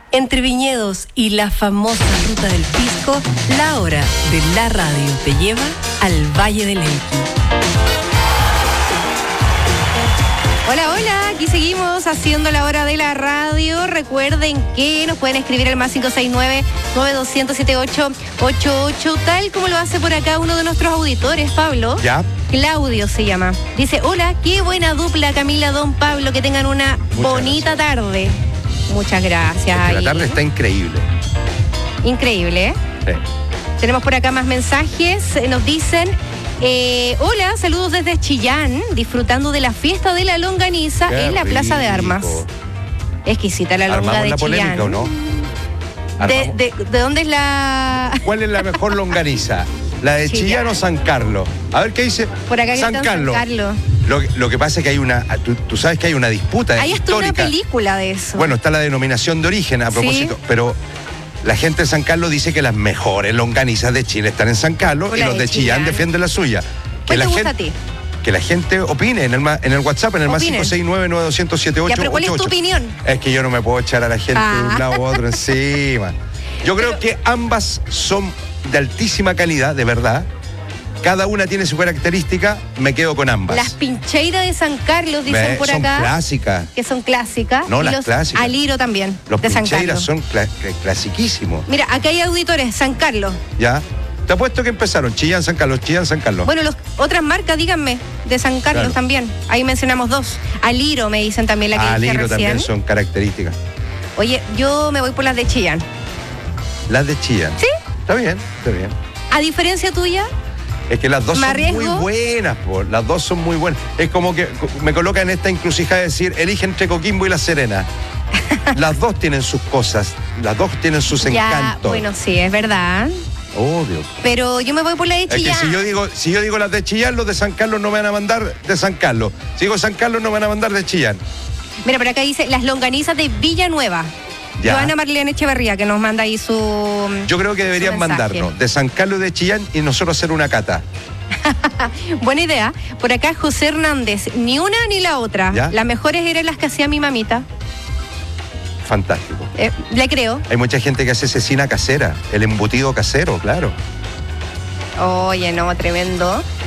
Entre viñedos y la famosa ruta del pisco, la hora de la radio te lleva al Valle del Elqui. Hola, hola, aquí seguimos haciendo la hora de la radio. Recuerden que nos pueden escribir al más 569-9200-7888, tal como lo hace por acá uno de nuestros auditores, Pablo. Ya. Claudio se llama. Dice, hola, qué buena dupla, Camila, don Pablo, que tengan una bonita tarde. Muchas gracias. La tarde está increíble. Increíble, ¿eh? Sí. Tenemos por acá más mensajes. Nos dicen, hola, saludos desde Chillán, disfrutando de la fiesta de la longaniza en la Plaza de Armas. Exquisita la longa de la Chillán. polémica, ¿o no? ¿De dónde es la...? ¿Cuál es la mejor longaniza? ¿La de Chillán o San Carlos? A ver qué dice. Por acá San Carlos. San Carlos. Lo que pasa es que hay una... Tú sabes que hay una disputa Hay hasta histórica. una película de eso. Bueno, está la denominación de origen a propósito, Sí. pero la gente de San Carlos dice que las mejores longanizas de Chile están en San Carlos y los de Chillán defienden la suya. ¿Cuál te gusta a ti? Que la gente opine en el WhatsApp, en el más 569-9200-7888. Ya, pero ¿cuál es tu opinión? Es que yo no me puedo echar a la gente de un lado u otro encima. Yo creo que ambas son de altísima calidad, de verdad. Cada una tiene su característica, me quedo con ambas. Las pincheiras de San Carlos, dicen por acá. Son clásicas. Que son clásicas. No, y las los clásicas. Aliro también, Los de San pincheiras Carlos. son clasiquísimos. Mira, acá hay auditores, San Carlos. ¿Ya? Te apuesto que empezaron Chillán, San Carlos, Chillán, San Carlos. Bueno, otras marcas, díganme, de San Carlos Claro. también. Ahí mencionamos dos. Aliro me dicen también, la que dije Aliro recién. también son características. Oye, yo me voy por las de Chillán. Las de Chillán. ¿Sí? Está bien, está bien. A diferencia tuya, Es que las dos ¿Me son arriesgo? muy buenas, las dos son muy buenas. Es como que me coloca en esta encrucijada de decir, elige entre Coquimbo y La Serena. Las dos tienen sus cosas, las dos tienen sus ya, encantos. bueno, sí, es verdad. Obvio. Pero yo me voy por la de Es que Chillán. si yo digo las de Chillán, los de San Carlos no me van a mandar de San Carlos. Si digo San Carlos, no me van a mandar de Chillán. Mira, por acá dice las longanizas de Villanueva. Ya. Joana Marlene Echeverría, que nos manda ahí su... Yo creo que deberían su mensaje. mandarnos de San Carlos y de Chillán y nosotros hacer una cata. Buena idea. Por acá José Hernández, ni una ni la otra. ¿Ya? Las mejores eran las que hacía mi mamita. Fantástico. Le creo. Hay mucha gente que hace cecina casera, el embutido casero, claro. Oye, no, tremendo.